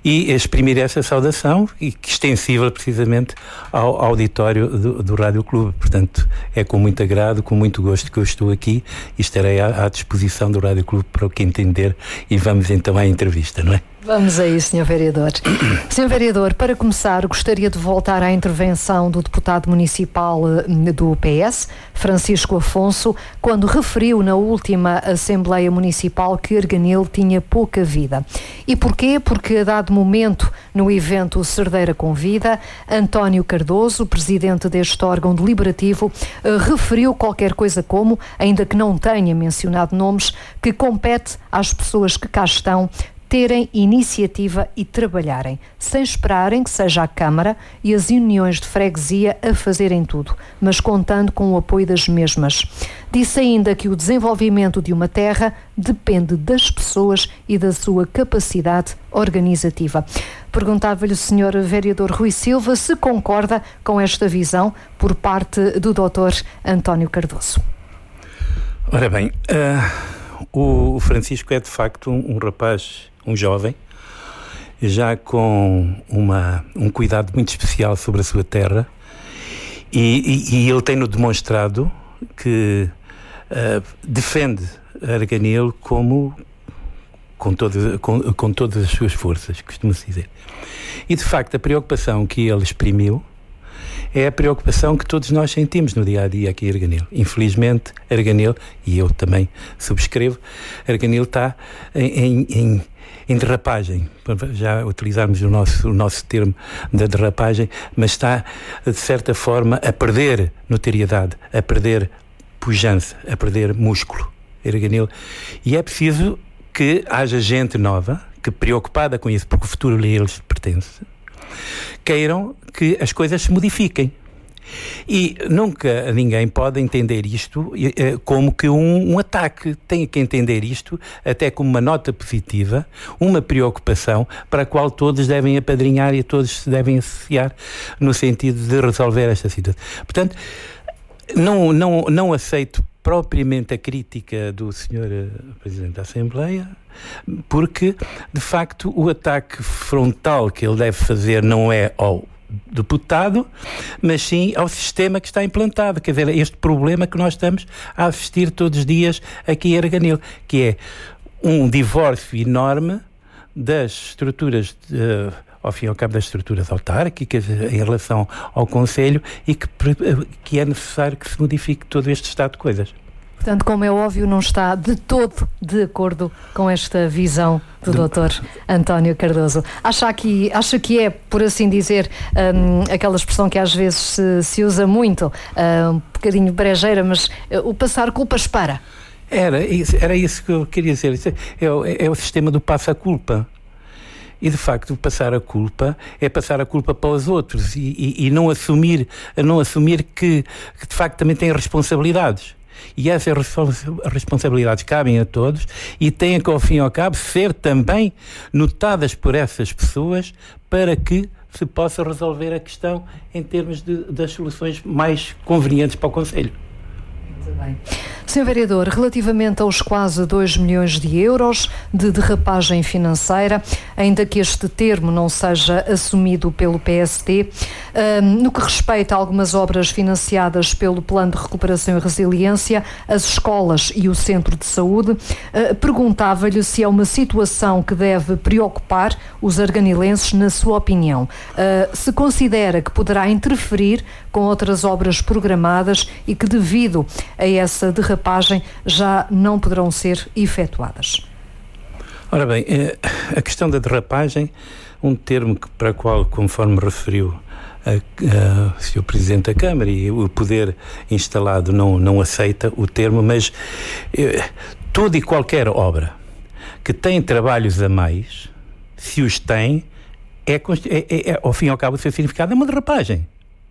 e exprimir essa saudação, e que extensível precisamente ao auditório do Rádio Clube. Portanto, é com muito agrado, com muito gosto que eu estou aqui e estarei à disposição do Rádio Clube para o que entender, e vamos então à entrevista, não é? Vamos aí, Sr. Vereador. Sr. Vereador, para começar, gostaria de voltar à intervenção do deputado municipal do PS, Francisco Afonso, quando referiu na última Assembleia Municipal que Arganil tinha pouca vida. E porquê? Porque a dado momento, no evento Cerdeira Convida, António Cardoso, presidente deste órgão deliberativo, referiu qualquer coisa como, ainda que não tenha mencionado nomes, que compete às pessoas que cá estão terem iniciativa e trabalharem, sem esperarem que seja a Câmara e as uniões de freguesia a fazerem tudo, mas contando com o apoio das mesmas. Disse ainda que o desenvolvimento de uma terra depende das pessoas e da sua capacidade organizativa. Perguntava-lhe o Sr. Vereador Rui Silva se concorda com esta visão por parte do Dr. António Cardoso. Ora bem, o Francisco é de facto um rapaz, um jovem, já com um cuidado muito especial sobre a sua terra, e ele tem-no demonstrado que defende Arganil com todas as suas forças, costuma-se dizer. E de facto a preocupação que ele exprimiu é a preocupação que todos nós sentimos no dia-a-dia aqui em Arganil. Infelizmente, Arganil, e eu também subscrevo, Arganil está em derrapagem, já utilizarmos o nosso termo da derrapagem, mas está, de certa forma, a perder notoriedade, a perder pujança, a perder músculo, Arganil. E é preciso que haja gente nova, que preocupada com isso, porque o futuro a eles pertence, queiram que as coisas se modifiquem. E nunca ninguém pode entender isto como que um ataque. Tem que entender isto até como uma nota positiva, uma preocupação para a qual todos devem apadrinhar e todos se devem associar no sentido de resolver esta situação. Portanto, não aceito propriamente a crítica do Sr. Presidente da Assembleia, porque, de facto, o ataque frontal que ele deve fazer não é ao deputado, mas sim ao sistema que está implantado. Quer dizer, este problema que nós estamos a assistir todos os dias aqui em Arganil, que é um divórcio enorme das estruturas, ao fim e ao cabo, das estruturas autárquicas em relação ao Conselho, e que é necessário que se modifique todo este estado de coisas. Portanto, como é óbvio, não está de todo de acordo com esta visão do Dr. António Cardoso. Acha que é, por assim dizer, aquela expressão que às vezes se usa muito, um bocadinho brejeira, mas o passar culpas para? Era isso que eu queria dizer. É o sistema do passa-culpa. E, de facto, passar a culpa é passar a culpa para os outros e não assumir que, de facto, também têm responsabilidades. E essas responsabilidades cabem a todos e têm que, ao fim e ao cabo, ser também notadas por essas pessoas para que se possa resolver a questão em termos das soluções mais convenientes para o Conselho. Muito bem. Sr. Vereador, relativamente aos quase 2 milhões de euros de derrapagem financeira, ainda que este termo não seja assumido pelo PSD, no que respeita a algumas obras financiadas pelo Plano de Recuperação e Resiliência, as escolas e o Centro de Saúde, perguntava-lhe se é uma situação que deve preocupar os arganilenses, na sua opinião. Se considera que poderá interferir com outras obras programadas e que, devido a essa derrapagem, já não poderão ser efetuadas. Ora bem, a questão da derrapagem, um termo para o qual, conforme referiu o Sr. Presidente da Câmara, e o poder instalado não aceita o termo, mas toda e qualquer obra que tem trabalhos a mais, se os tem, ao fim e ao cabo, o seu significado é uma derrapagem.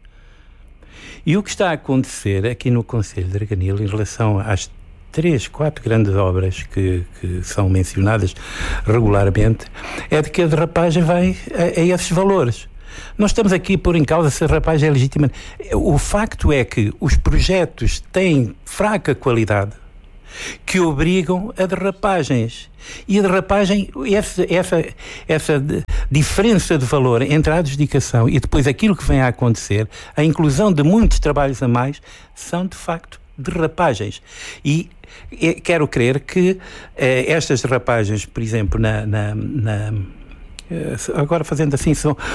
E o que está a acontecer aqui no Conselho de Arganil, em relação às 3-4 grandes obras que são mencionadas regularmente, é de que a derrapagem vai a esses valores. Nós estamos aqui a pôr em causa se a derrapagem é legítima. O facto é que os projetos têm fraca qualidade, que obrigam a derrapagens. E a derrapagem, essa diferença de valor entre a adjudicação e depois aquilo que vem a acontecer, a inclusão de muitos trabalhos a mais, são de facto derrapagens. E quero crer que estas derrapagens, por exemplo, agora fazendo assim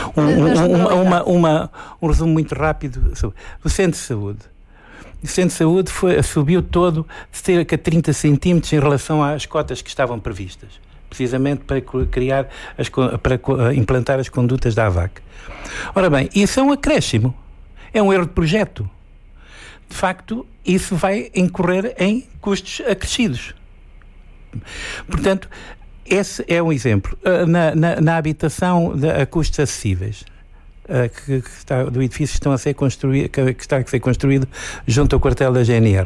um resumo muito rápido sobre o centro de saúde. O centro de saúde subiu todo cerca de 30 centímetros em relação às cotas que estavam previstas, precisamente para implantar as condutas da AVAC. Ora bem, isso é um acréscimo, é um erro de projeto. De facto, isso vai incorrer em custos acrescidos. Portanto, esse é um exemplo. Na habitação a custos acessíveis, do edifício que está a ser construído junto ao quartel da GNR.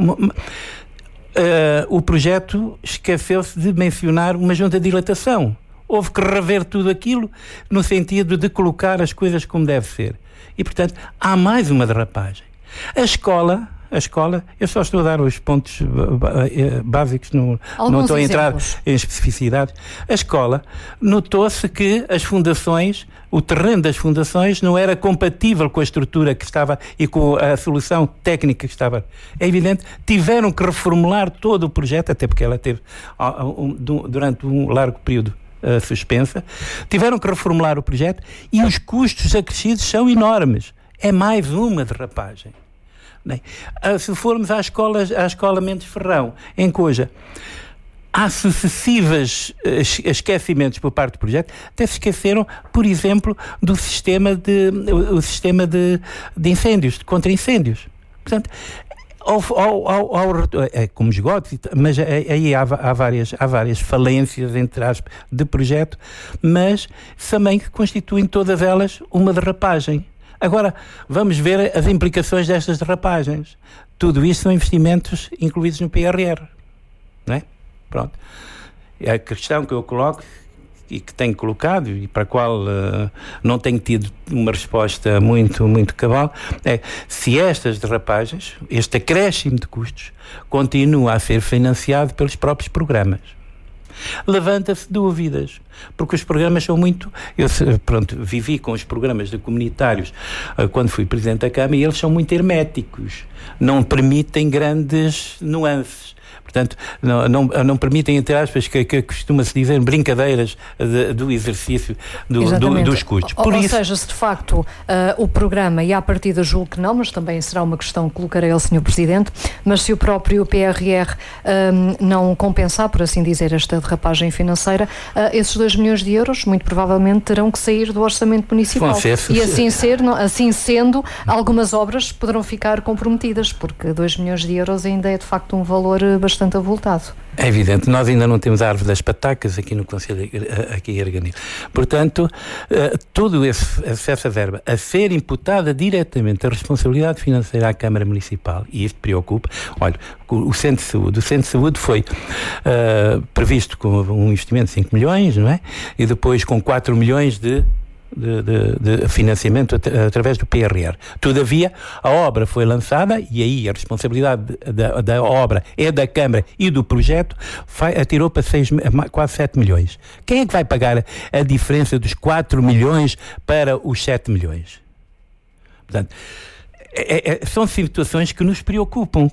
O projeto esqueceu-se de mencionar uma junta de dilatação. Houve que rever tudo aquilo no sentido de colocar as coisas como deve ser. E, portanto, há mais uma derrapagem. A escola, eu só estou a dar os pontos básicos, não estou a entrar em especificidades. A escola, notou-se que as fundações, o terreno das fundações não era compatível com a estrutura que estava e com a solução técnica que estava. É evidente, tiveram que reformular todo o projeto, até porque ela teve durante um largo período suspensa, tiveram que reformular o projeto e os custos acrescidos são enormes. É mais uma derrapagem. Bem, se formos à escola Mendes Ferrão, em Coja, há sucessivos esquecimentos por parte do projeto, até se esqueceram, por exemplo, do sistema de incêndios, de contra-incêndios. Portanto, como esgotos, mas aí há várias falências, entre aspas, de projeto, mas também que constituem todas elas uma derrapagem. Agora, vamos ver as implicações destas derrapagens. Tudo isto são investimentos incluídos no PRR, não é? Pronto. A questão que eu coloco e que tenho colocado e para a qual não tenho tido uma resposta muito, muito cabal é se estas derrapagens, este acréscimo de custos, continua a ser financiado pelos próprios programas. Levanta-se dúvidas, porque os programas são muito... Eu vivi com os programas de comunitários quando fui Presidente da Câmara e eles são muito herméticos, não permitem grandes nuances. Portanto, não permitem, entre aspas, que costuma-se dizer, brincadeiras do exercício dos custos. Ou seja, se de facto o programa, e à partida julgo que não, mas também será uma questão que colocarei ao Sr. Presidente, mas se o próprio PRR não compensar, por assim dizer, esta derrapagem financeira, esses 2 milhões de euros muito provavelmente terão que sair do orçamento municipal. E assim sendo, algumas obras poderão ficar comprometidas, porque 2 milhões de euros ainda é de facto um valor bastante avultado. É evidente, nós ainda não temos a árvore das patacas aqui no Conselho aqui em Arganil. Portanto, toda essa verba a ser imputada diretamente a responsabilidade financeira à Câmara Municipal, e isto preocupa. Olha, o Centro de Saúde foi previsto com um investimento de 5 milhões, não é? E depois com 4 milhões de financiamento através do PRR. Todavia, a obra foi lançada e aí a responsabilidade da obra é da Câmara e do projeto, atirou para quase 7 milhões. Quem é que vai pagar a diferença dos 4 milhões para os 7 milhões? Portanto, são situações que nos preocupam,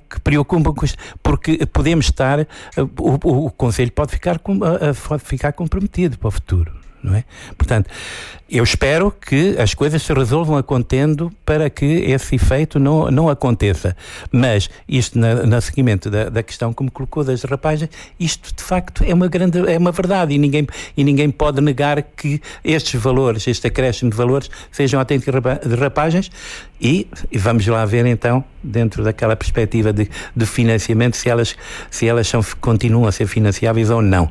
porque podemos estar, o Conselho pode ficar comprometido para o futuro. Não é? Portanto, eu espero que as coisas se resolvam acontecendo para que esse efeito não aconteça. Mas isto, no seguimento da questão que me colocou das derrapagens, isto de facto é uma verdade e ninguém pode negar que estes valores, este acréscimo de valores, sejam autênticas derrapagens e vamos lá ver então, dentro daquela perspectiva de financiamento, se elas continuam a ser financiáveis ou não.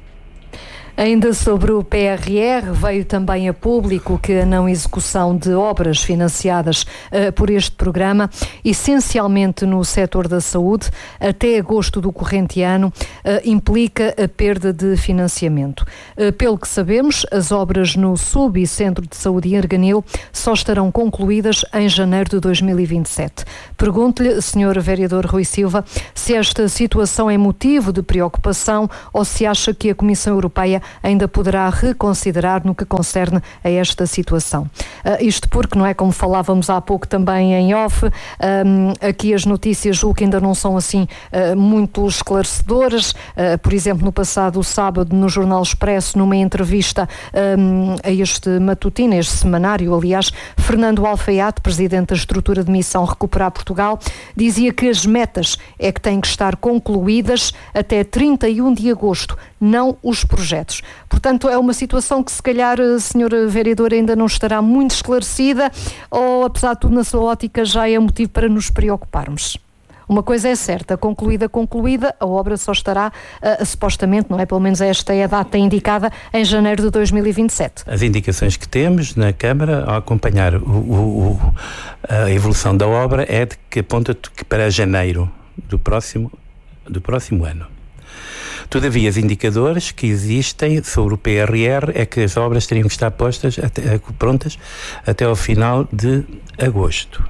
Ainda sobre o PRR, veio também a público que a não execução de obras financiadas por este programa, essencialmente no setor da saúde, até agosto do corrente ano, implica a perda de financiamento. Pelo que sabemos, as obras no Sub e Centro de Saúde em Arganil só estarão concluídas em janeiro de 2027. Pergunto-lhe, Sr. Vereador Rui Silva, se esta situação é motivo de preocupação ou se acha que a Comissão Europeia ainda poderá reconsiderar no que concerne a esta situação. Isto porque, não é, como falávamos há pouco também em off, aqui as notícias julgo que ainda não são assim muito esclarecedoras. Por exemplo, no passado sábado, no Jornal Expresso, numa entrevista a este matutino, este semanário, aliás, Fernando Alfaiate, presidente da estrutura de missão Recuperar Portugal, dizia que as metas é que têm que estar concluídas até 31 de agosto, não os projetos. Portanto, é uma situação que se calhar, Sr. Vereador, ainda não estará muito esclarecida, ou apesar de tudo na sua ótica já é motivo para nos preocuparmos. Uma coisa é certa, concluída, a obra só estará, supostamente, não é? Pelo menos esta é a data indicada, em janeiro de 2027. As indicações que temos na Câmara ao acompanhar a evolução da obra é de que aponta que para janeiro do próximo ano. Todavia, os indicadores que existem sobre o PRR é que as obras teriam que estar prontas até ao final de agosto.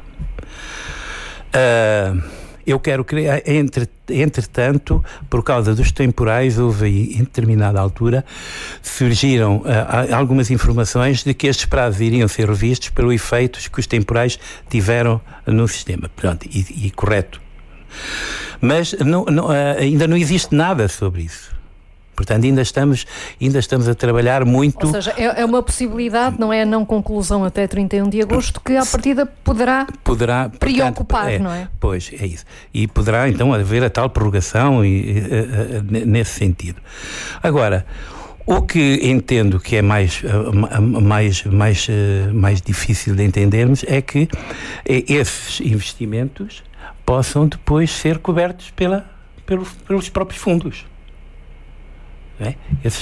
Eu quero criar, entretanto, por causa dos temporais, houve em determinada altura, surgiram algumas informações de que estes prazos iriam ser revistos pelos efeitos que os temporais tiveram no sistema. Pronto, e correto. Mas ainda não existe nada sobre isso. Portanto, ainda estamos a trabalhar muito. Ou seja, é uma possibilidade, não é a não conclusão até 31 de agosto, que à partida poderá preocupar, não é? Pois, é isso. E poderá, então, haver a tal prorrogação nesse sentido. Agora, o que entendo que é mais difícil de entendermos é que esses investimentos possam depois ser cobertos pelos próprios fundos. É?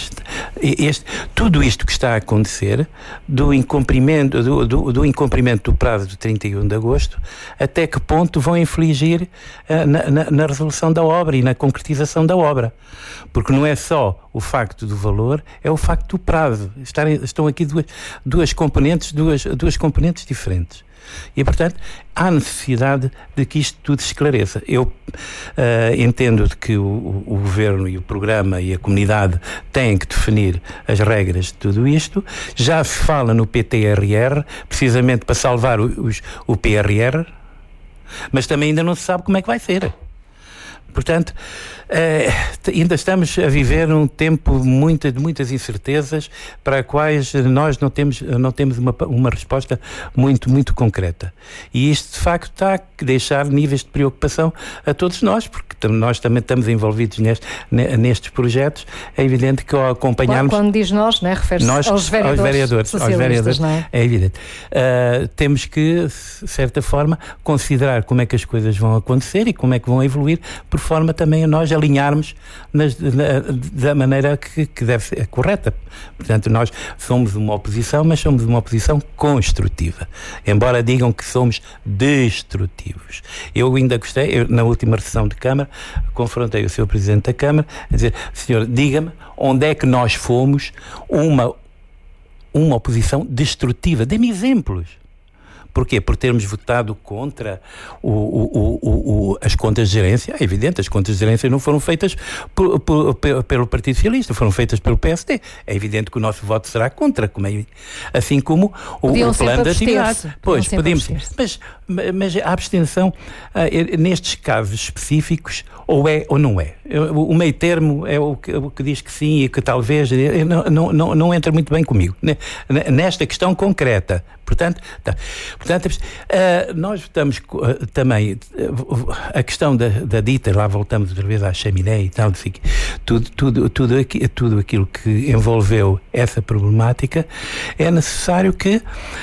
Tudo isto que está a acontecer do incumprimento do prazo de 31 de agosto, até que ponto vão infligir na resolução da obra e na concretização da obra, porque não é só o facto do valor, é o facto do prazo. Estão aqui duas componentes diferentes. E, portanto, há necessidade de que isto tudo se esclareça. Eu entendo que o Governo e o Programa e a Comunidade têm que definir as regras de tudo isto. Já se fala no PTRR, precisamente para salvar o PRR, mas também ainda não se sabe como é que vai ser. Portanto, ainda estamos a viver um tempo de muitas incertezas para as quais nós não temos uma resposta muito concreta. E isto, de facto, está a deixar níveis de preocupação a todos nós, porque nós também estamos envolvidos nestes projetos. É evidente que ao acompanharmos... Quando diz nós, né, refere-se aos vereadores, não é? É evidente. Temos que, de certa forma, considerar como é que as coisas vão acontecer e como é que vão evoluir, por forma também a nós alinharmos da maneira que deve ser correta. Portanto, nós somos uma oposição, mas somos uma oposição construtiva. Embora digam que somos destrutivos. Eu ainda gostei, na última sessão de Câmara, confrontei o Sr. Presidente da Câmara a dizer: senhor, diga-me onde é que nós fomos uma oposição destrutiva. Dê-me exemplos. Porquê? Por termos votado contra as contas de gerência. É evidente, as contas de gerência não foram feitas pelo Partido Socialista, foram feitas pelo PSD. É evidente que o nosso voto será contra, assim como o plano de atividade. Pois, podemos. Mas a abstenção, nestes casos específicos, ou é ou não é. O meio termo é o que diz que sim e que talvez não entra muito bem comigo. Nesta questão concreta. Portanto, nós estamos também a questão da dita, lá voltamos outra vez à chaminé e tal, tudo aquilo que envolveu essa problemática. É necessário que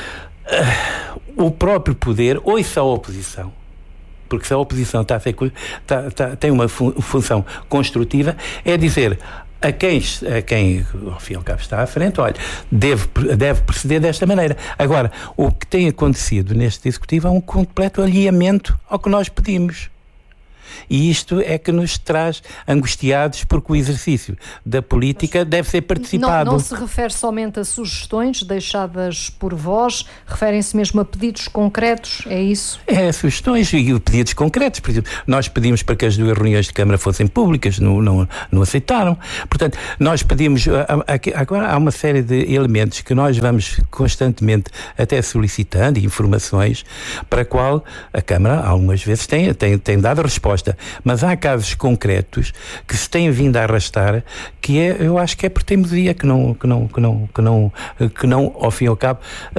o próprio poder ouça a oposição, porque se a oposição tem uma função construtiva, é dizer a quem ao fim e ao cabo está à frente: olha, deve proceder desta maneira. Agora, o que tem acontecido neste Executivo é um completo alinhamento ao que nós pedimos. E isto é que nos traz angustiados, porque o exercício da política deve ser participado. Não se refere somente a sugestões deixadas por vós, referem-se mesmo a pedidos concretos, é isso? É, sugestões e pedidos concretos. Por exemplo, nós pedimos para que as 2 reuniões de Câmara fossem públicas, não aceitaram. Portanto, nós pedimos, agora há uma série de elementos que nós vamos constantemente até solicitando, informações, para a qual a Câmara algumas vezes tem dado resposta. Mas há casos concretos que se têm vindo a arrastar, que eu acho que é por teimosia, que não, ao fim e ao cabo,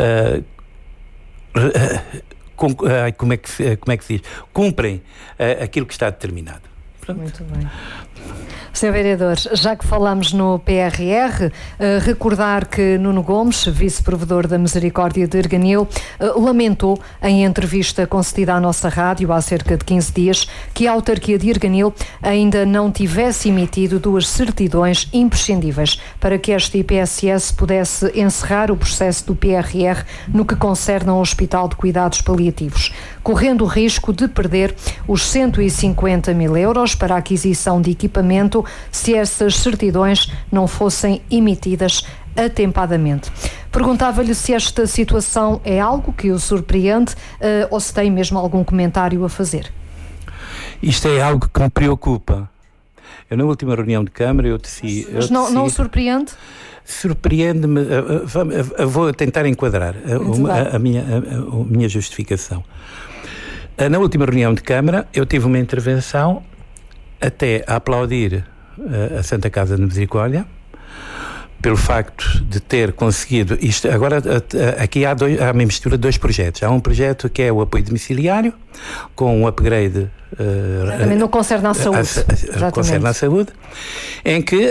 como é que se diz? Cumprem aquilo que está determinado. Pronto. Muito bem. Sr. Vereador, já que falamos no PRR, recordar que Nuno Gomes, vice-provedor da Misericórdia de Erganil, lamentou em entrevista concedida à nossa rádio há cerca de 15 dias que a autarquia de Erganil ainda não tivesse emitido 2 certidões imprescindíveis para que esta IPSS pudesse encerrar o processo do PRR no que concerne ao Hospital de Cuidados Paliativos, correndo o risco de perder os 150 mil euros para a aquisição de equipamento se essas certidões não fossem emitidas atempadamente. Perguntava-lhe se esta situação é algo que o surpreende ou se tem mesmo algum comentário a fazer. Isto é algo que me preocupa. Eu, na última reunião de Câmara, eu disse... Mas não o surpreende? Surpreende-me. Vou tentar enquadrar a minha justificação. Na última reunião de Câmara, eu tive uma intervenção até a aplaudir a Santa Casa de Misericórdia pelo facto de ter conseguido isto. Agora aqui há uma mistura de 2 projetos. Há um projeto que é o apoio domiciliário, com um upgrade também não concerne à saúde, concerne à saúde, em que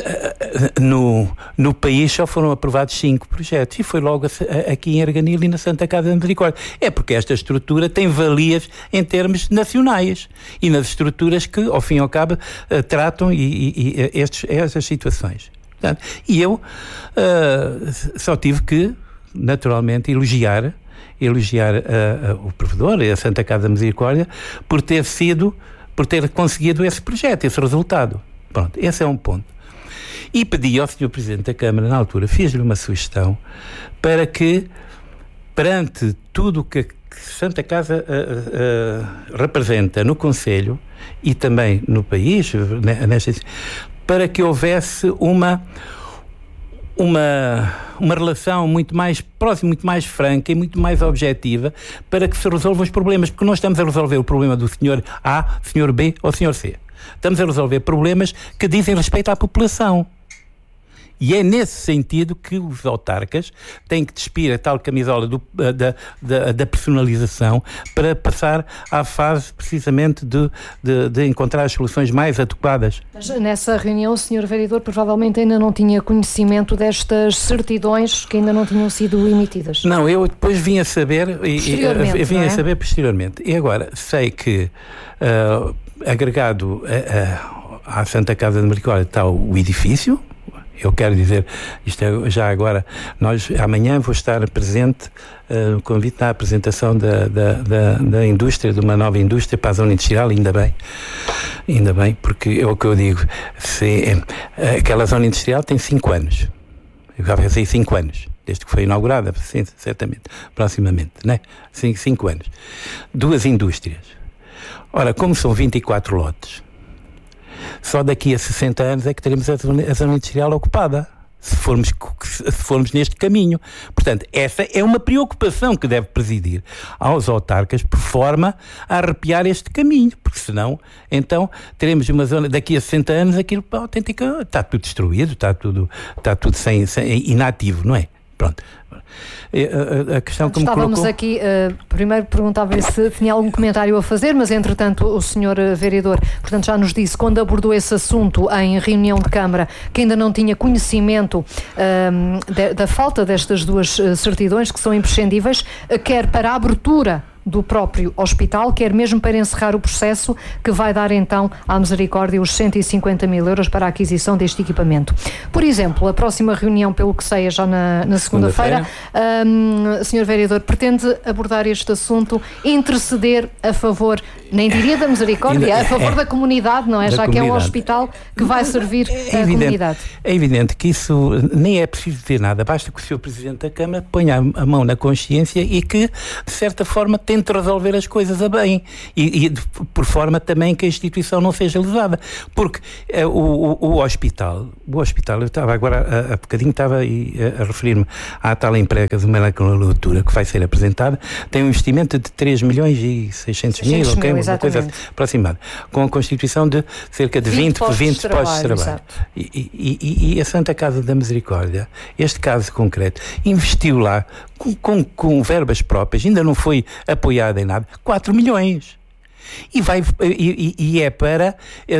no país só foram aprovados 5 projetos, e foi logo aqui em Erganil e na Santa Casa de Misericórdia. É porque esta estrutura tem valias em termos nacionais e nas estruturas que, ao fim e ao cabo, tratam estas situações. Portanto, e eu só tive que, naturalmente, elogiar o provedor e a Santa Casa da Misericórdia por ter conseguido esse projeto, esse resultado. Pronto, esse é um ponto. E pedi ao Sr. Presidente da Câmara, na altura, fiz-lhe uma sugestão para que, perante tudo o que Santa Casa representa no Conselho e também no país, para que houvesse uma relação muito mais próxima, muito mais franca e muito mais objetiva, para que se resolvam os problemas, porque nós estamos a resolver o problema do senhor A, senhor B ou senhor C. Estamos a resolver problemas que dizem respeito à população. E é nesse sentido que os autarcas têm que despir a tal camisola da personalização para passar à fase, precisamente, de encontrar as soluções mais adequadas. Mas nessa reunião o Sr. Vereador provavelmente ainda não tinha conhecimento destas certidões que ainda não tinham sido emitidas. Não, eu depois vim a saber posteriormente. E agora sei que agregado à Santa Casa de Misericórdia está o edifício. Eu quero dizer, isto é, já agora, amanhã vou estar presente no convite à apresentação da indústria, de uma nova indústria para a zona industrial, ainda bem, porque é o que eu digo, aquela zona industrial tem 5 anos, eu já pensei 5 anos, desde que foi inaugurada, certamente, proximamente, né? 5 anos. 2 indústrias. Ora, como são 24 lotes, só daqui a 60 anos é que teremos a zona industrial ocupada, se formos neste caminho. Portanto, essa é uma preocupação que deve presidir aos autarcas, por forma a arrepiar este caminho, porque senão, então, teremos uma zona, daqui a 60 anos, aquilo está tudo destruído, está tudo sem inativo, não é? Pronto. A questão que me colocou... Estávamos aqui, primeiro perguntava-lhe se tinha algum comentário a fazer, mas entretanto o Sr. Vereador, portanto, já nos disse, quando abordou esse assunto em reunião de Câmara, que ainda não tinha conhecimento da falta destas 2 certidões que são imprescindíveis, quer para a abertura do próprio hospital, quer mesmo para encerrar o processo que vai dar então à Misericórdia os 150 mil euros para a aquisição deste equipamento. Por exemplo, a próxima reunião, pelo que sei, é já na segunda-feira. Sr. Vereador, pretende abordar este assunto, interceder a favor, nem diria da Misericórdia, a favor da comunidade, não é? Já que é um hospital que vai servir a comunidade. É evidente que isso nem é preciso dizer nada, basta que o Sr. Presidente da Câmara ponha a mão na consciência e que, de certa forma, tente resolver as coisas a bem e por forma também que a instituição não seja lesada, porque o hospital, eu estava agora, há bocadinho estava a referir-me à tal empresa de maculatura que vai ser apresentada, tem um investimento de 3 milhões e 600 mil, ok? Uma coisa aproximada, com a constituição de cerca de 20 postos de trabalho. E a Santa Casa da Misericórdia, este caso concreto, investiu lá com verbas próprias, ainda não foi apoiado em nada, 4 milhões. E é para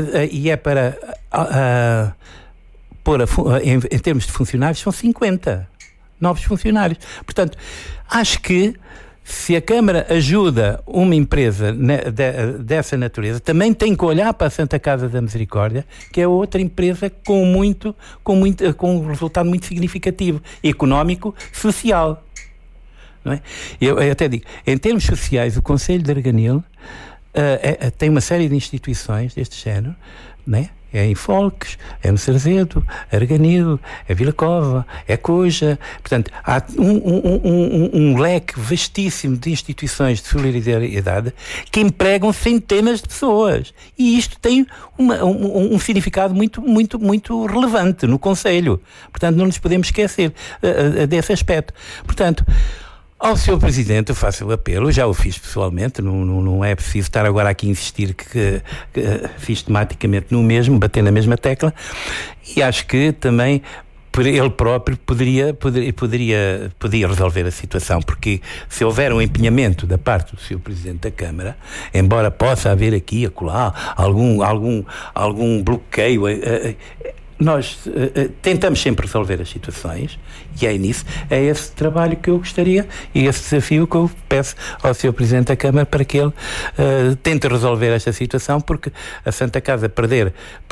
pôr em termos de funcionários, são 50 novos funcionários. Portanto, acho que se a Câmara ajuda uma empresa dessa natureza, também tem que olhar para a Santa Casa da Misericórdia, que é outra empresa com um resultado muito significativo, económico, social. Não é? Eu até digo, em termos sociais, o Conselho de Arganil tem uma série de instituições deste género, não é? É em Folques, é no Sarzedo, Arganil, é Vila Cova, é Coja. Portanto, há um leque vastíssimo de instituições de solidariedade que empregam centenas de pessoas. E isto tem um significado muito relevante no Conselho. Portanto, não nos podemos esquecer desse aspecto. Portanto, ao Sr. Presidente eu faço o apelo, já o fiz pessoalmente, não é preciso estar agora aqui a insistir que sistematicamente no mesmo, bater na mesma tecla, e acho que também ele próprio poderia resolver a situação, porque se houver um empenhamento da parte do Sr. Presidente da Câmara, embora possa haver aqui e acolá algum bloqueio, nós tentamos sempre resolver as situações e é esse trabalho que eu gostaria e esse desafio que eu peço ao Sr. Presidente da Câmara para que ele tente resolver esta situação, porque a Santa Casa perder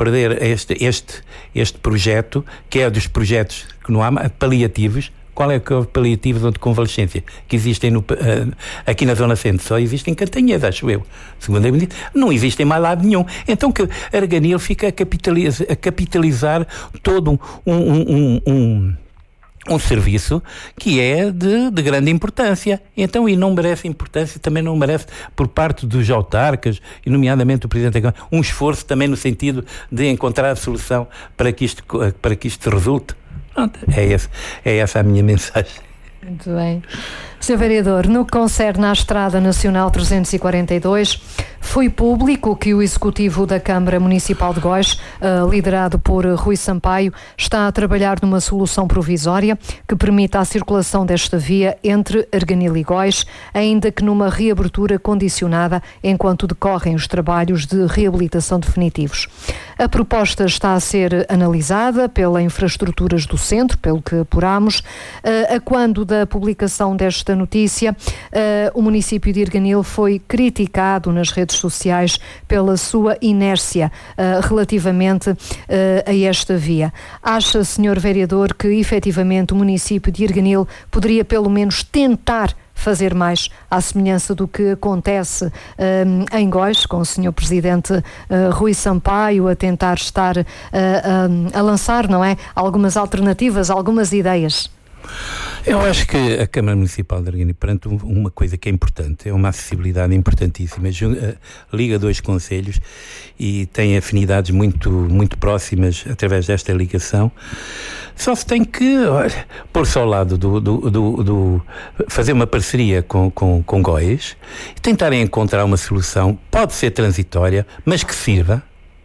este projeto, que é dos projetos que não há paliativos. Qual é o paliativo de convalescência que existem aqui na Zona Centro? Só existem em Cantanhede, acho eu. Segundo a medida, não existem mais lado nenhum. Então que Arganil fica a capitalizar todo um serviço que é de grande importância. Então, e não merece importância, também não merece por parte dos autarcas, e nomeadamente o Presidente da Câmara, um esforço também no sentido de encontrar a solução para que isto resulte. Pronto, é essa a minha mensagem. Muito bem. Sr. Vereador, no que concerne à Estrada Nacional 342, foi público que o Executivo da Câmara Municipal de Góis, liderado por Rui Sampaio, está a trabalhar numa solução provisória que permita a circulação desta via entre Arganil e Góis, ainda que numa reabertura condicionada enquanto decorrem os trabalhos de reabilitação definitivos. A proposta está a ser analisada pela Infraestruturas do Centro, pelo que apuramos. A quando da publicação desta notícia, o município de Arganil foi criticado nas redes sociais pela sua inércia relativamente a esta via. Acha, Sr. Vereador, que efetivamente o município de Arganil poderia pelo menos tentar fazer mais à semelhança do que acontece em Góis, com o Sr. Presidente Rui Sampaio a tentar estar a lançar, não é, algumas alternativas, algumas ideias? Eu acho que a Câmara Municipal de Arganil, perante uma coisa que é importante, é uma acessibilidade importantíssima, liga dois concelhos e tem afinidades muito próximas através desta ligação. Só se tem que pôr-se ao lado fazer uma parceria com Góis e tentarem encontrar uma solução, pode ser transitória, mas que sirva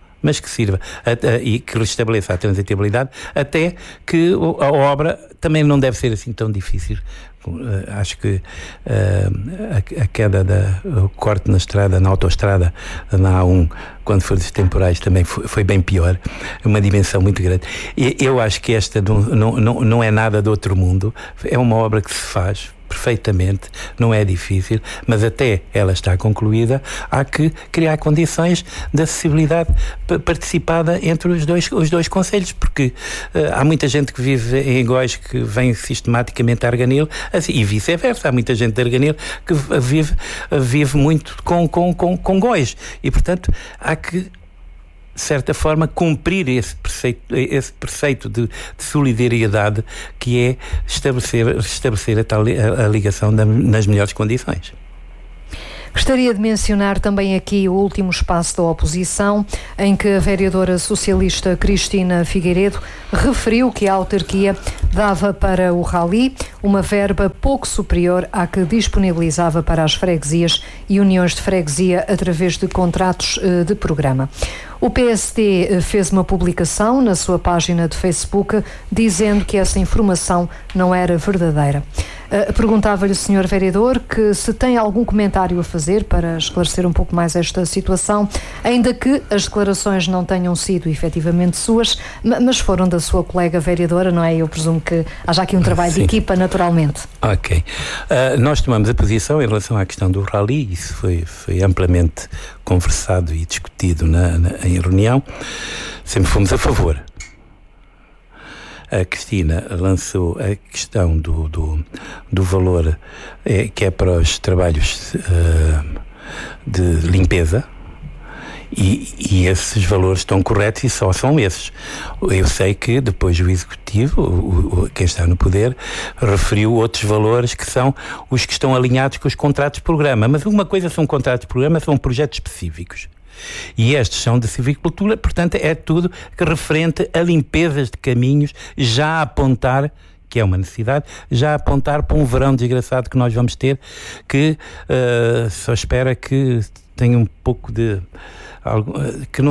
e que restabeleça a transitabilidade, até que a obra também não deve ser assim tão difícil. Acho que a queda o corte na estrada, na autoestrada, na A1, quando for dos temporais, também foi bem pior, uma dimensão muito grande. E eu acho que esta não é nada de outro mundo, é uma obra que se faz perfeitamente, não é difícil, mas até ela estar concluída, há que criar condições de acessibilidade participada entre os dois concelhos, porque há muita gente que vive em Góis que vem sistematicamente a Arganil, assim, e vice-versa, há muita gente de Arganil que vive muito com Góis, e portanto há que, de certa forma, cumprir esse preceito de solidariedade, que é estabelecer a ligação nas melhores condições. Gostaria de mencionar também aqui o último espaço da oposição, em que a vereadora socialista Cristina Figueiredo referiu que a autarquia dava para o rally uma verba pouco superior à que disponibilizava para as freguesias e uniões de freguesia através de contratos de programa. O PSD fez uma publicação na sua página de Facebook dizendo que essa informação não era verdadeira. Perguntava-lhe o Sr. Vereador que se tem algum comentário a fazer para esclarecer um pouco mais esta situação, ainda que as declarações não tenham sido efetivamente suas, mas foram da sua colega vereadora, não é? Eu presumo que haja aqui um trabalho de equipa, naturalmente. Ok. Nós tomamos a posição em relação à questão do rally, isso foi amplamente conversado e discutido em reunião. Sempre fomos a favor. A Cristina lançou a questão do valor que é para os trabalhos de limpeza, e esses valores estão corretos e só são esses. Eu sei que depois o Executivo, quem está no poder, referiu outros valores que são os que estão alinhados com os contratos de programa, mas uma coisa são contratos de programa, são projetos específicos. E estes são de civicultura, portanto é tudo que referente a limpezas de caminhos, já a apontar, que é uma necessidade, já a apontar para um verão desgraçado que nós vamos ter, que só espera que tenha um pouco de algo, que não